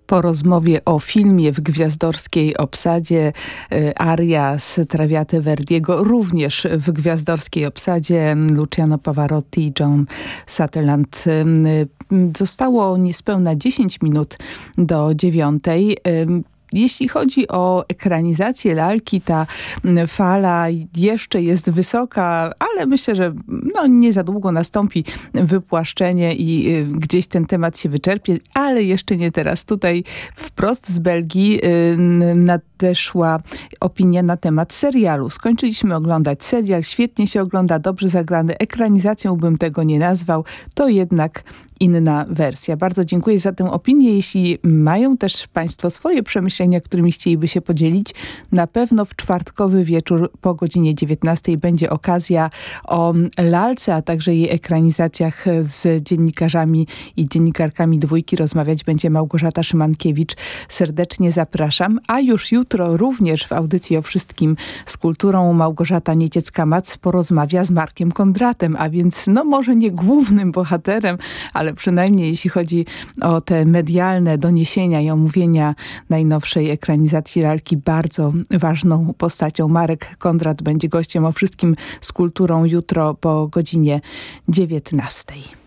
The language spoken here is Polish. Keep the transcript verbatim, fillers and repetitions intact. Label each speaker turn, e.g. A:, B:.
A: Po rozmowie o filmie w gwiazdorskiej obsadzie, aria z Traviaty Verdiego, również w gwiazdorskiej obsadzie, Luciano Pavarotti i John Sutherland. Zostało niespełna dziesięć minut do dziewiątej. Jeśli chodzi o ekranizację lalki, ta fala jeszcze jest wysoka, ale myślę, że no, nie za długo nastąpi wypłaszczenie i y, gdzieś ten temat się wyczerpie, ale jeszcze nie teraz. Tutaj wprost z Belgii y, nadeszła opinia na temat serialu. Skończyliśmy oglądać serial, świetnie się ogląda, dobrze zagrany. Ekranizacją bym tego nie nazwał, to jednak inna wersja. Bardzo dziękuję za tę opinię. Jeśli mają też Państwo swoje przemyślenia, którymi chcieliby się podzielić, na pewno w czwartkowy wieczór po godzinie dziewiętnastej będzie okazja o lalce, a także jej ekranizacjach z dziennikarzami i dziennikarkami Dwójki. Rozmawiać będzie Małgorzata Szymankiewicz. Serdecznie zapraszam. A już jutro również w audycji O Wszystkim z Kulturą Małgorzata Nieciecka-Mac porozmawia z Markiem Kondratem, a więc no może nie głównym bohaterem, ale przynajmniej jeśli chodzi o te medialne doniesienia i omówienia najnowszej ekranizacji lalki, bardzo ważną postacią. Marek Kondrat będzie gościem O Wszystkim z Kulturą jutro po godzinie dziewiętnastej.